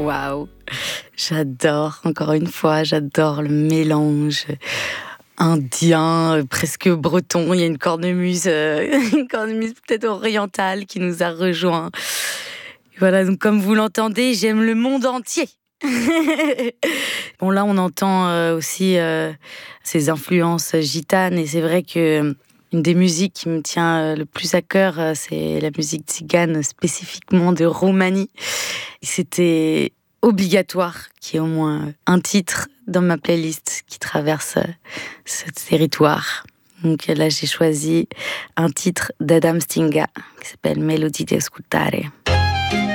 Waouh, j'adore, encore une fois, j'adore le mélange indien, presque breton. Il y a une cornemuse, une cornemuse peut-être orientale qui nous a rejoints. Voilà, donc comme vous l'entendez, j'aime le monde entier. Bon, là, on entend aussi ces influences gitanes, et c'est vrai que une des musiques qui me tient le plus à cœur, c'est la musique tzigane, spécifiquement de Roumanie. C'était obligatoire qu'il y ait au moins un titre dans ma playlist qui traverse ce territoire. Donc là, j'ai choisi un titre d'Adam Stinga qui s'appelle Melodie de Ascoltare.